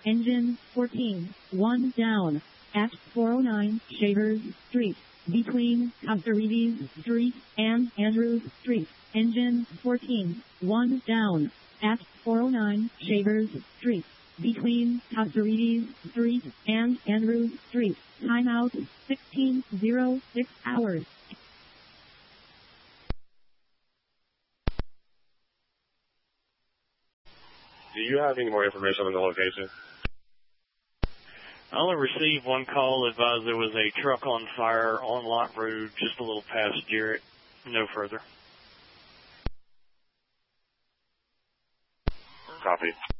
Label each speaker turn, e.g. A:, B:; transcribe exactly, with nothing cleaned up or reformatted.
A: Engine fourteen, one down. At four oh nine Shavers Street, between Casarides Street and Andrews Street. Engine fourteen, one down. At four oh nine Shavers Street, between Casarides Street and Andrews Street. Timeout sixteen oh six hours.
B: Do you have any more information on the location?
C: I only received one call advised there was a truck on fire on Lot Road, just a little past Jarrett. No further.
B: Copy.